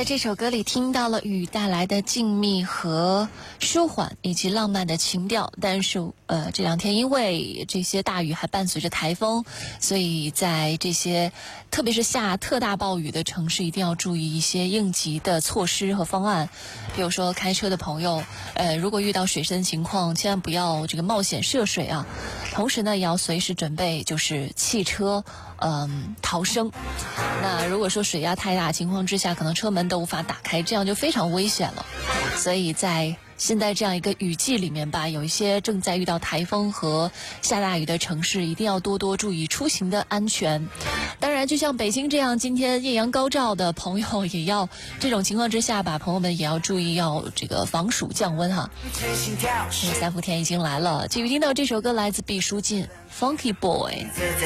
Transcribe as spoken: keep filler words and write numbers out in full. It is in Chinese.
在这首歌里听到了雨带来的静谧和舒缓以及浪漫的情调，但是呃这两天因为这些大雨还伴随着台风，所以在这些特别是下特大暴雨的城市一定要注意一些应急的措施和方案。比如说开车的朋友呃如果遇到水深情况千万不要这个冒险涉水啊，同时呢也要随时准备就是汽车嗯逃生。那如果说水压太大情况之下，可能车门都无法打开，这样就非常危险了。所以在现在这样一个雨季里面吧，有一些正在遇到台风和下大雨的城市，一定要多多注意出行的安全。当然就像北京这样今天艳阳高照的朋友，也要这种情况之下吧，朋友们也要注意要这个防暑降温哈。因为三伏天已经来了。继续听到这首歌来自毕书尽 Funky Boy。